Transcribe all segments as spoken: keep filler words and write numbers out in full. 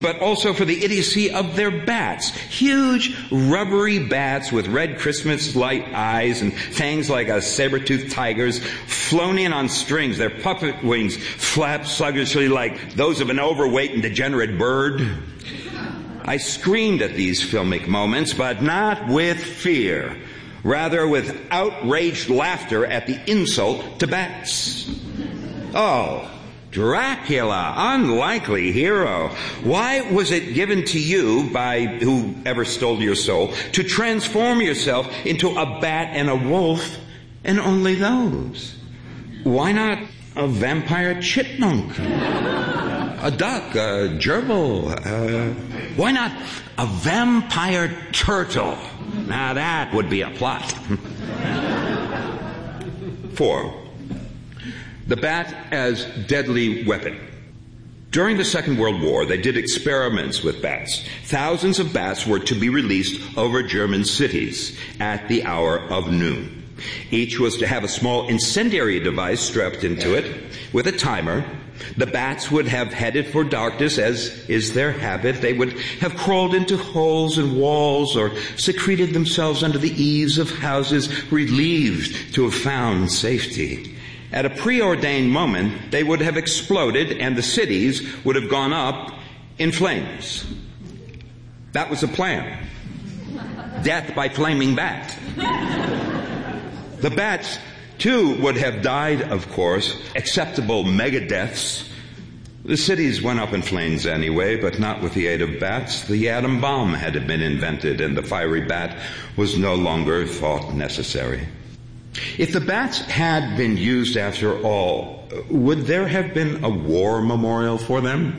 but also for the idiocy of their bats. Huge, rubbery bats with red Christmas light eyes and fangs like a saber-toothed tiger's, flown in on strings. Their puppet wings flap sluggishly like those of an overweight and degenerate bird. I screamed at these filmic moments, but not with fear. Rather with outraged laughter at the insult to bats. Oh, Dracula, unlikely hero. Why was it given to you by whoever stole your soul to transform yourself into a bat and a wolf, and only those? Why not a vampire chipmunk? A duck, a gerbil? Uh, why not a vampire turtle? Now that would be a plot. Four. The bat as deadly weapon. During the Second World War, they did experiments with bats. Thousands of bats were to be released over German cities at the hour of noon. Each was to have a small incendiary device strapped into it with a timer. The bats would have headed for darkness, as is their habit. They would have crawled into holes in walls or secreted themselves under the eaves of houses, relieved to have found safety. At a preordained moment, they would have exploded and the cities would have gone up in flames. That was the plan. Death by flaming bat. The bats, too, would have died, of course, acceptable mega-deaths. The cities went up in flames anyway, but not with the aid of bats. The atom bomb had been invented, and the fiery bat was no longer thought necessary. If the bats had been used after all, would there have been a war memorial for them?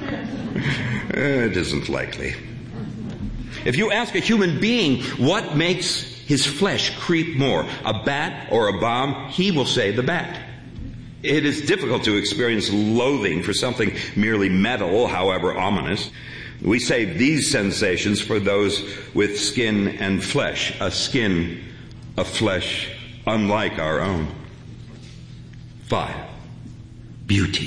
It isn't likely. If you ask a human being what makes his flesh creep more, a bat or a bomb, he will say the bat. It is difficult to experience loathing for something merely metal, however ominous. We save these sensations for those with skin and flesh, a skin of flesh unlike our own. Five, beauty.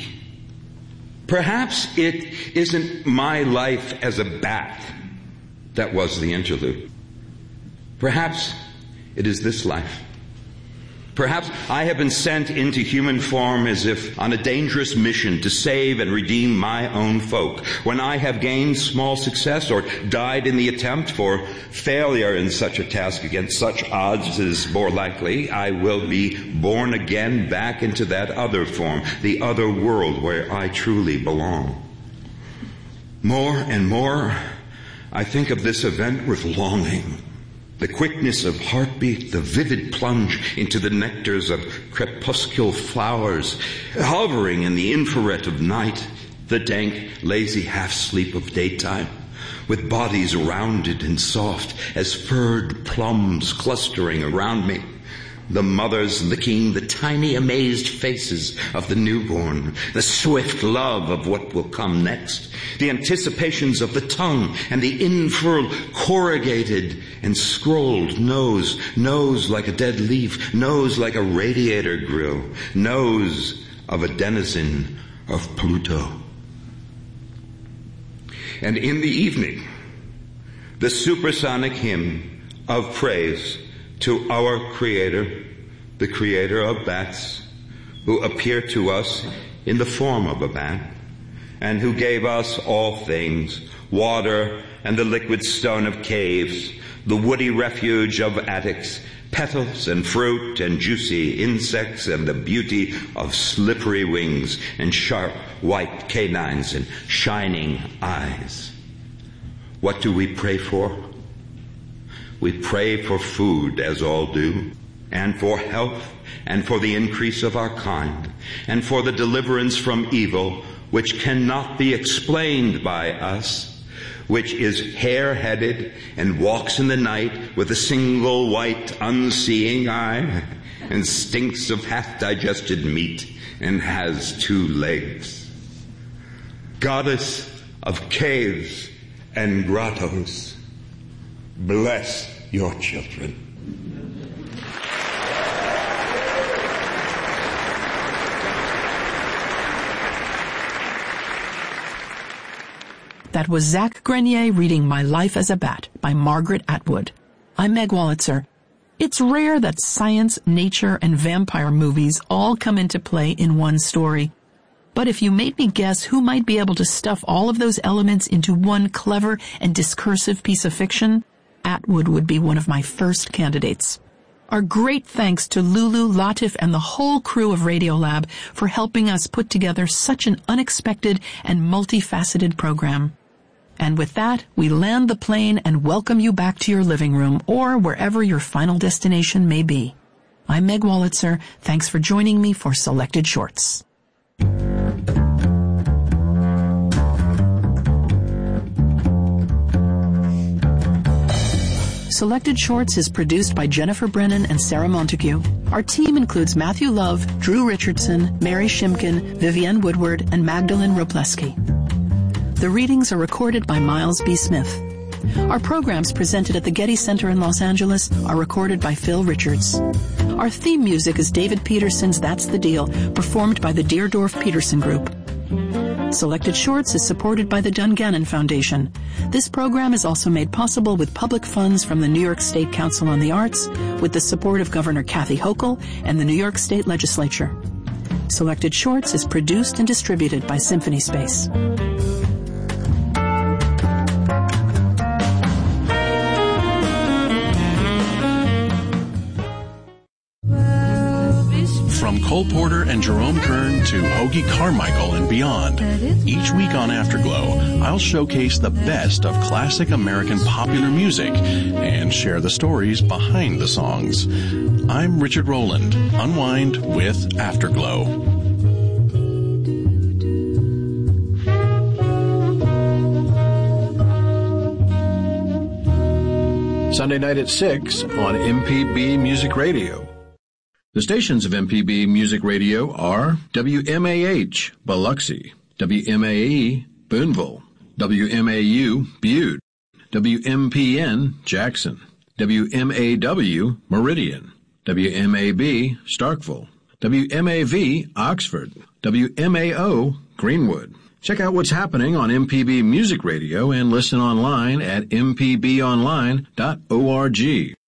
Perhaps it isn't my life as a bat that was the interlude. Perhaps it is this life. Perhaps I have been sent into human form as if on a dangerous mission to save and redeem my own folk. When I have gained small success or died in the attempt, for failure in such a task against such odds is more likely, I will be born again back into that other form, the other world where I truly belong. More and more, I think of this event with longing. The quickness of heartbeat, the vivid plunge into the nectars of crepuscular flowers, hovering in the infrared of night, the dank, lazy half-sleep of daytime, with bodies rounded and soft as furred plums clustering around me, the mothers licking the tiny amazed faces of the newborn, the swift love of what will come next, the anticipations of the tongue and the infurled, corrugated and scrolled nose, nose like a dead leaf, nose like a radiator grill, nose of a denizen of Pluto. And in the evening, the supersonic hymn of praise to our Creator, the Creator of bats, who appeared to us in the form of a bat, and who gave us all things, water and the liquid stone of caves, the woody refuge of attics, petals and fruit and juicy insects, and the beauty of slippery wings and sharp white canines and shining eyes. What do we pray for? We pray for food, as all do, and for health, and for the increase of our kind, and for the deliverance from evil, which cannot be explained by us, which is hare-headed and walks in the night with a single white unseeing eye, and stinks of half-digested meat, and has two legs. Goddess of caves and grottos, bless your children. That was Zach Grenier reading My Life as a Bat by Margaret Atwood. I'm Meg Wolitzer. It's rare that science, nature, and vampire movies all come into play in one story. But if you made me guess who might be able to stuff all of those elements into one clever and discursive piece of fiction, Atwood would be one of my first candidates. Our great thanks to Lulu, Latif, and the whole crew of Radiolab for helping us put together such an unexpected and multifaceted program. And with that, we land the plane and welcome you back to your living room or wherever your final destination may be. I'm Meg Wolitzer. Thanks for joining me for Selected Shorts. Selected Shorts is produced by Jennifer Brennan and Sarah Montague. Our team includes Matthew Love, Drew Richardson, Mary Shimkin, Vivienne Woodward, and Magdalene Robleski. The readings are recorded by Miles B. Smith. Our programs presented at the Getty Center in Los Angeles are recorded by Phil Richards. Our theme music is David Peterson's That's the Deal, performed by the Deerdorf Peterson Group. Selected Shorts is supported by the Dungannon Foundation. This program is also made possible with public funds from the New York State Council on the Arts, with the support of Governor Kathy Hochul and the New York State Legislature. Selected Shorts is produced and distributed by Symphony Space. From Cole Porter and Jerome Kern to Hoagie Carmichael and beyond, each week on Afterglow, I'll showcase the best of classic American popular music and share the stories behind the songs. I'm Richard Rowland. Unwind with Afterglow. Sunday night at six on M P B Music Radio. The stations of M P B Music Radio are W M A H, Biloxi, W M A E, Boonville, W M A U, Butte, W M P N, Jackson, W M A W, Meridian, W M A B, Starkville, W M A V, Oxford, W M A O, Greenwood. Check out what's happening on M P B Music Radio and listen online at m p b online dot org.